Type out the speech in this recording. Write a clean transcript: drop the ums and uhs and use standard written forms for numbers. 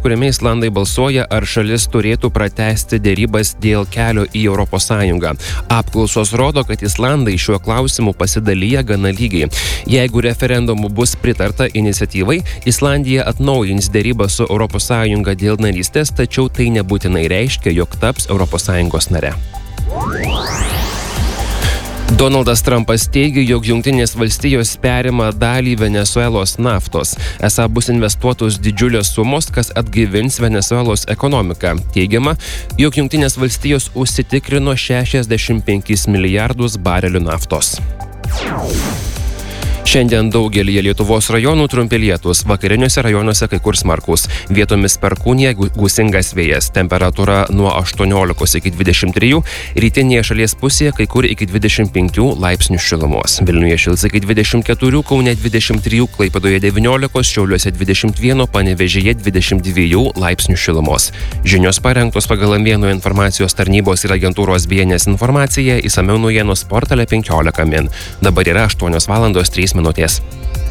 kuriame islandai balsuoja, ar šalis turėtų pratęsti dėrybas dėl kelio į ES. Apklausos rodo, kad islandai šiuo klausimu pasidalyja gana lygiai. Jeigu referendumu bus pritarta iniciatyvai, Islandija atnaujins dėrybą su ES dėl narystės, tačiau tai nebūtinai reiškia, jog taps ES nare. Donaldas Trumpas teigia, jog Jungtinės valstijos perima dalį Venesuelos naftos. Esą bus investuotos didžiulės sumos, kas atgaivins Venesuelos ekonomiką. Teigiama, jog Jungtinės valstijos užsitikrino 65 milijardus barelių naftos. Šiandien daugelyje Lietuvos rajonų trumpi lietūs, vakariniuose rajonuose kai kur smarkūs. Vietomis perkūnija, gūsingas vėjas, temperatūra nuo 18 iki 23, rytinėje šalies pusėje kai kur iki 25 laipsnių šilumos. Vilniuje šils iki 24, Kaune 23, Klaipėdoje 19, Šiauliuose 21, Panevėžyje 22 laipsnių šilumos. Žinios parengtos pagal Mėnų informacijos tarnybos ir agentūros BNS informaciją, išsamiau naujienos portale 15 min. Dabar yra 8 valandos 3 minutės.